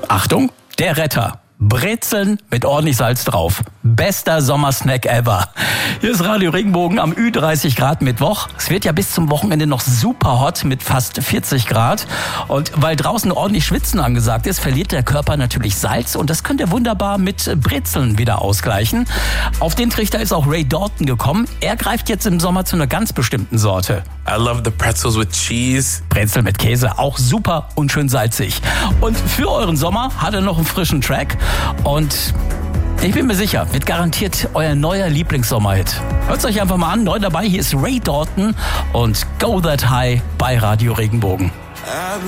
Achtung, der Retter. Brezeln mit ordentlich Salz drauf. Bester Sommersnack ever. Hier ist Radio Regenbogen am Ü30 Grad Mittwoch. Es wird ja bis zum Wochenende noch super hot mit fast 40 Grad. Und weil draußen ordentlich Schwitzen angesagt ist, verliert der Körper natürlich Salz. Und das könnt ihr wunderbar mit Brezeln wieder ausgleichen. Auf den Trichter ist auch Ray Dalton gekommen. Er greift jetzt im Sommer zu einer ganz bestimmten Sorte. I love the pretzels with cheese. Brezel mit Käse, auch super und schön salzig. Und für euren Sommer hat er noch einen frischen Track. Und ich bin mir sicher, wird garantiert euer neuer Lieblingssommerhit. Hört's euch einfach mal an. Neu dabei, hier ist Ray Dalton und Go That High bei Radio Regenbogen.